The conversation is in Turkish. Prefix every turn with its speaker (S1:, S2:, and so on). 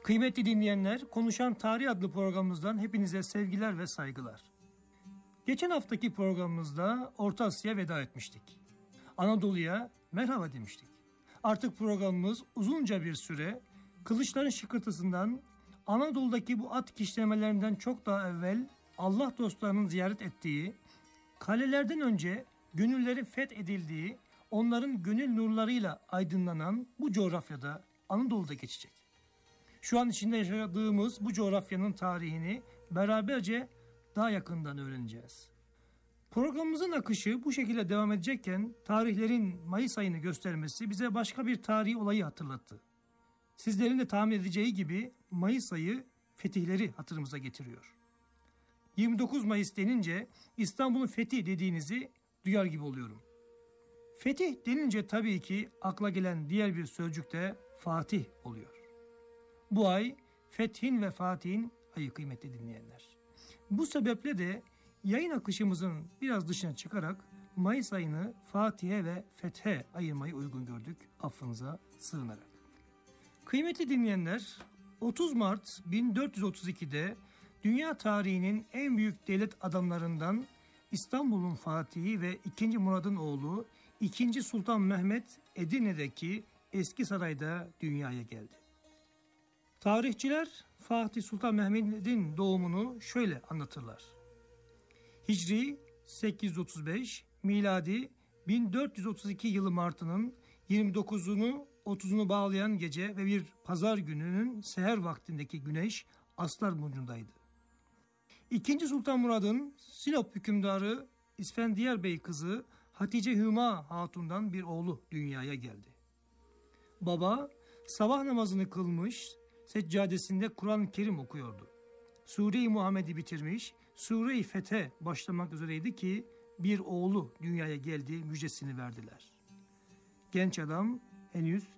S1: Kıymetli dinleyenler, Konuşan Tarih adlı programımızdan hepinize sevgiler ve saygılar. Geçen haftaki programımızda Orta Asya'ya veda etmiştik. Anadolu'ya merhaba demiştik. Artık programımız uzunca bir süre kılıçların şıkırtısından, Anadolu'daki bu at kişnemelerinden çok daha evvel Allah dostlarının ziyaret ettiği, kalelerden önce gönülleri fethedildiği, onların gönül nurlarıyla aydınlanan bu coğrafyada, Anadolu'da geçecek. Şu an içinde yaşadığımız bu coğrafyanın tarihini beraberce daha yakından öğreneceğiz. Programımızın akışı bu şekilde devam edecekken tarihlerin Mayıs ayını göstermesi bize başka bir tarihi olayı hatırlattı. Sizlerin de tahmin edeceği gibi Mayıs ayı fetihleri hatırımıza getiriyor. 29 Mayıs denince İstanbul'un fethi dediğinizi duyar gibi oluyorum. Fetih denince tabii ki akla gelen diğer bir sözcük de Fatih oluyor. Bu ay Fethin ve Fatih'in ayı kıymetli dinleyenler. Bu sebeple de yayın akışımızın biraz dışına çıkarak Mayıs ayını Fatih'e ve Fethe ayırmayı uygun gördük, affınıza sığınarak. Kıymetli dinleyenler, 30 Mart 1432'de dünya tarihinin en büyük devlet adamlarından İstanbul'un Fatihi ve 2. Murad'ın oğlu 2. Sultan Mehmet Edirne'deki Eski Saray'da dünyaya geldi. Tarihçiler Fatih Sultan Mehmet'in doğumunu şöyle anlatırlar. Hicri 835, miladi 1432 yılı Mart'ının 29'unu 30'unu bağlayan gece ve bir pazar gününün seher vaktindeki güneş Aslan burcundaydı. 2. Sultan Murad'ın Sinop hükümdarı İsfendiyar Bey kızı Hatice Hüma Hatun'dan bir oğlu dünyaya geldi. Baba sabah namazını kılmış, seccadesinde Kur'an-ı Kerim okuyordu. Sure-i Muhammed'i bitirmiş, Sure-i Fethe başlamak üzereydi ki bir oğlu dünyaya geldi müjdesini verdiler. Genç adam henüz